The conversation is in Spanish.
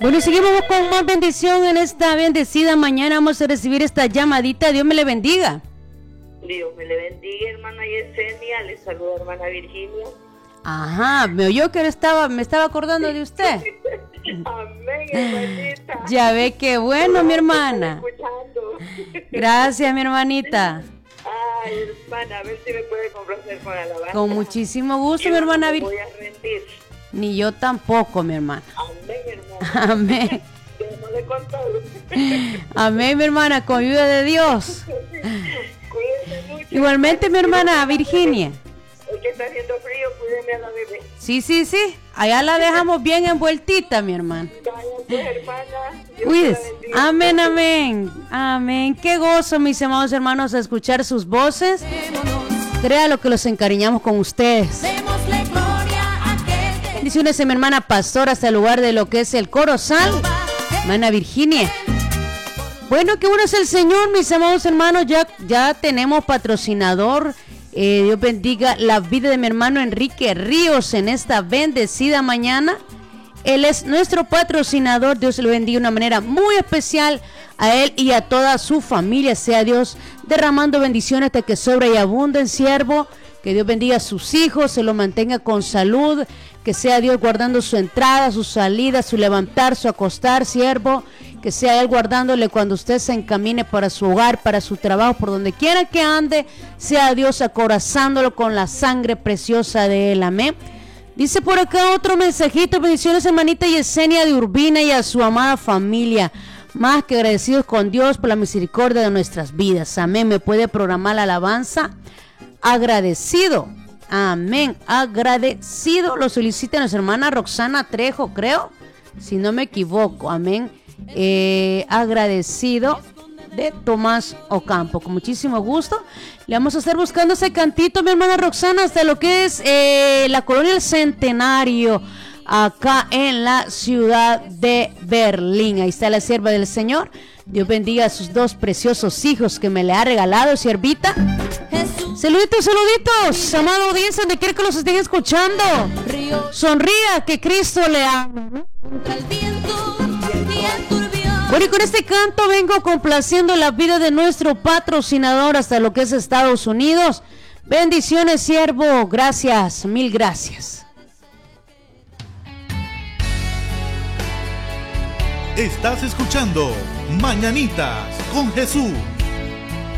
Bueno, seguimos con más bendición en esta bendecida mañana. Vamos a recibir esta llamadita. Dios me le bendiga. Dios me le bendiga, hermana Yesenia. Le saluda hermana Virginia. Ajá, me oyó que me estaba acordando de usted. Amén, hermanita. Ya ve que bueno, mi hermana. Gracias, mi hermanita. Ay, hermana, a ver si me puede complacer con alabanza. Con muchísimo gusto, mi hermana Virginia. No me voy a rendir. Ni yo tampoco, mi hermana. Amén, hermana. Amén. Démosle con todo. Amén, mi hermana, con ayuda de Dios. Cuídense mucho. Igualmente, mi hermana Virginia. Hoy que está haciendo frío, cuídenme a la bebé. Sí. Allá la dejamos bien envueltita, mi hermana. Vaya pues, hermana. Dios Cuídese. te bendiga. Amén, amén. Amén. Qué gozo, mis amados hermanos, escuchar sus voces. Créalo que los encariñamos con ustedes. Bendiciones a mi hermana pastora hasta el lugar de lo que es el Corozal, hermana Virginia. Bueno, qué bueno es el Señor, mis amados hermanos. Ya tenemos patrocinador. Dios bendiga la vida de mi hermano Enrique Ríos en esta bendecida mañana. Él es nuestro patrocinador. Dios lo bendiga de una manera muy especial a él y a toda su familia. Sea Dios derramando bendiciones hasta que sobra y abunde en siervo. Que Dios bendiga a sus hijos, se lo mantenga con salud. Que sea Dios guardando su entrada, su salida, su levantar, su acostar, siervo. Que sea Él guardándole cuando usted se encamine para su hogar, para su trabajo, por donde quiera que ande. Sea Dios acorazándolo con la sangre preciosa de Él. Amén. Dice por acá otro mensajito. Bendiciones, hermanita Yesenia de Urbina y a su amada familia. Más que agradecidos con Dios por la misericordia de nuestras vidas. Amén. ¿Me puede programar la alabanza? Agradecido. Amén. Agradecido. Lo solicita nuestra hermana Roxana Trejo, creo. Si no me equivoco. Amén. Agradecido de Tomás Ocampo. Con muchísimo gusto. Le vamos a estar buscando ese cantito, mi hermana Roxana, hasta lo que es la colonia El Centenario, acá en la ciudad de Berlín. Ahí está la sierva del Señor. Dios bendiga a sus dos preciosos hijos que me le ha regalado, siervita. Saluditos, amado audiencia, donde quiera que los estén escuchando. Sonría, que Cristo le ama. Bueno, y con este canto vengo complaciendo la vida de nuestro patrocinador hasta lo que es Estados Unidos. Bendiciones, siervo. Gracias, mil gracias. Estás escuchando Mañanitas con Jesús.